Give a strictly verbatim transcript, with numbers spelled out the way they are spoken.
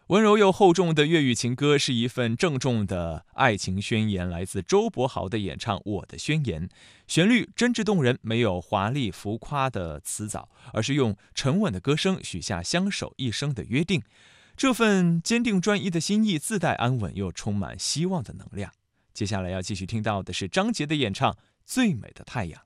温柔又厚重的粤语情歌是一份郑重的爱情宣言，来自周柏豪的演唱《我的宣言》，旋律真挚动人，没有华丽浮夸的词藻，而是用沉稳的歌声许下相守一生的约定。这份坚定专一的心意自带安稳又充满希望的能量。接下来要继续听到的是张杰的演唱《最美的太阳》。